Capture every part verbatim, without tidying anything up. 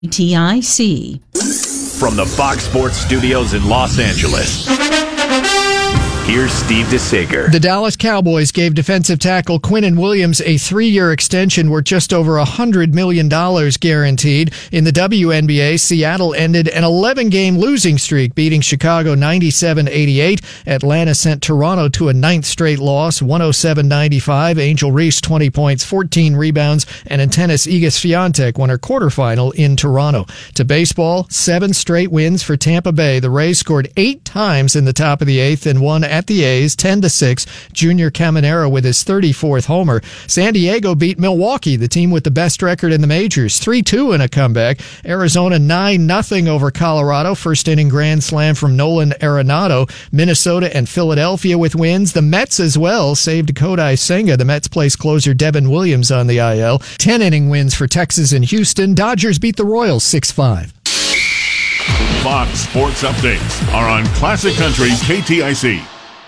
T I C. From the Fox Sports Studios in Los Angeles, here's Steve DeSager. The Dallas Cowboys gave defensive tackle Quinnen Williams a three-year extension worth just over one hundred million dollars guaranteed. In the W N B A, Seattle ended an eleven-game losing streak, beating Chicago ninety-seven eighty-eight. Atlanta sent Toronto to a ninth straight loss, one oh seven ninety-five. Angel Reese, twenty points, fourteen rebounds, and in tennis, Iga Swiatek won her quarterfinal in Toronto. To baseball, seven straight wins for Tampa Bay. The Rays scored eight times in the top of the eighth and won at the A's ten to six. Junior Caminero with his thirty-fourth homer. San Diego beat Milwaukee, the team with the best record in the majors, three two in a comeback. Arizona nine nothing over Colorado. First inning grand slam from Nolan Arenado. Minnesota and Philadelphia with wins. The Mets as well saved Kodai Senga. The Mets placed closer Devin Williams on the I L. ten inning wins for Texas and Houston. Dodgers beat the Royals six five. Fox Sports Updates are on Classic Country K T I C.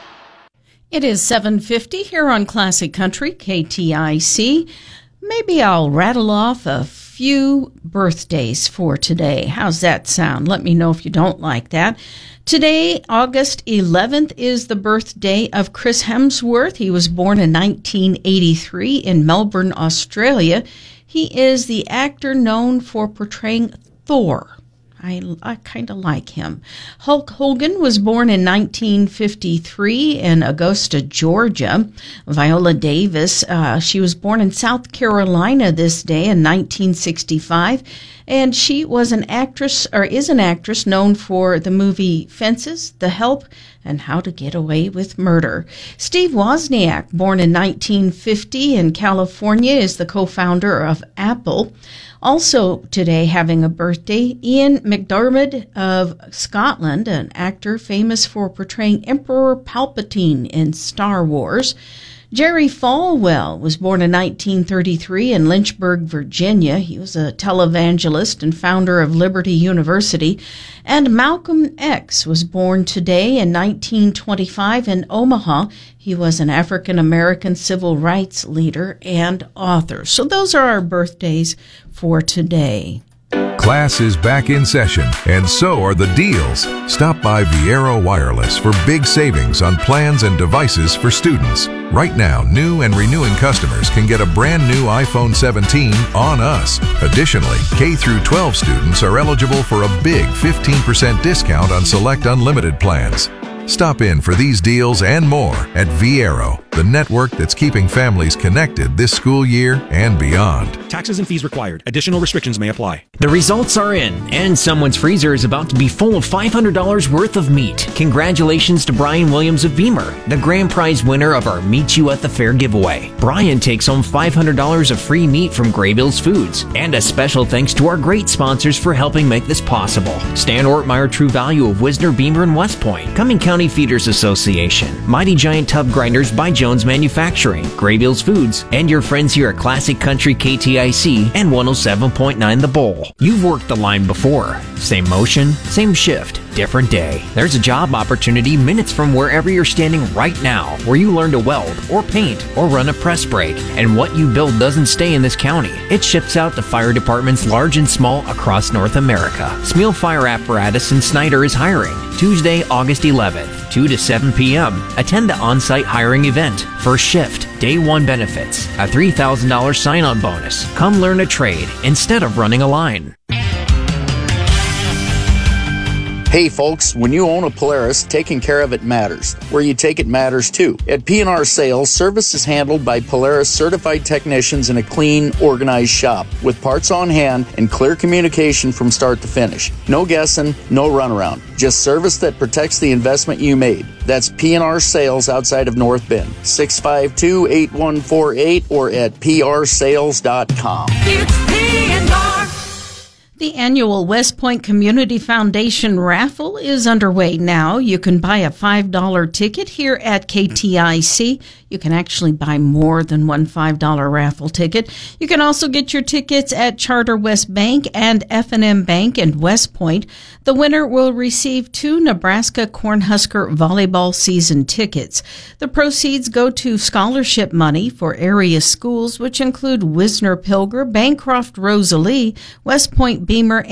It is seven fifty here on Classic Country K T I C. Maybe I'll rattle off a few birthdays for today. How's that sound? Let me know if you don't like that. Today, August eleventh, is the birthday of Chris Hemsworth. He was born in nineteen eighty-three in Melbourne, Australia. He is the actor known for portraying Thor. I, I kind of like him. Hulk Hogan was born in nineteen fifty-three in Augusta, Georgia. Viola Davis, uh, she was born in South Carolina this day in nineteen sixty-five, and she was an actress, or is an actress, known for the movie Fences, The Help, and How to Get Away with Murder. Steve Wozniak, born in nineteen fifty in California, is the co-founder of Apple. Also today having a birthday, Ian McDiarmid of Scotland, an actor famous for portraying Emperor Palpatine in Star Wars. Jerry Falwell was born in nineteen thirty-three in Lynchburg, Virginia. He was a televangelist and founder of Liberty University. And Malcolm X was born today in nineteen twenty-five in Omaha. He was an African-American civil rights leader and author. So those are our birthdays for today. Class is back in session, and so are the deals. Stop by Viero Wireless for big savings on plans and devices for students. Right now, new and renewing customers can get a brand new iPhone seventeen on us. Additionally, K through twelve students are eligible for a big fifteen percent discount on select unlimited plans. Stop in for these deals and more at Viero, the network that's keeping families connected this school year and beyond. Taxes and fees required. Additional restrictions may apply. The results are in, and someone's freezer is about to be full of five hundred dollars worth of meat. Congratulations to Brian Williams of Beamer, the grand prize winner of our Meet You at the Fair giveaway. Brian takes home five hundred dollars of free meat from Graybills Foods. And a special thanks to our great sponsors for helping make this possible. Stan Ortmeyer True Value of Wisner, Beamer, and West Point. Cumming County Feeders Association. Mighty Giant Tub Grinders by Jones Manufacturing. Graybills Foods. And your friends here at Classic Country K T I C and one oh seven point nine The Bowl. You've worked the line before. Same motion, same shift, different day. There's a job opportunity minutes from wherever you're standing right now, where you learn to weld or paint or run a press brake. And what you build doesn't stay in this county. It ships out to fire departments large and small across North America. Smeal Fire Apparatus in Snyder is hiring. Tuesday, August eleventh, two to seven p.m. Attend the on-site hiring event. First shift, day one benefits, a three thousand dollars sign-on bonus. Come learn a trade instead of running a line. Hey folks, when you own a Polaris, taking care of it matters. Where you take it matters too. At P and R Sales, service is handled by Polaris certified technicians in a clean, organized shop with parts on hand and clear communication from start to finish. No guessing, no runaround. Just service that protects the investment you made. That's P and R Sales outside of North Bend. six five two, eight one four eight or at p r sales dot com. It's P and R. The annual West Point Community Foundation raffle is underway now. You can buy a five dollar ticket here at K T I C. You can actually buy more than one five dollar raffle ticket. You can also get your tickets at Charter West Bank and F and M Bank in West Point. The winner will receive two Nebraska Cornhusker volleyball season tickets. The proceeds go to scholarship money for area schools, which include Wisner Pilger, Bancroft Rosalie, West Point Beamer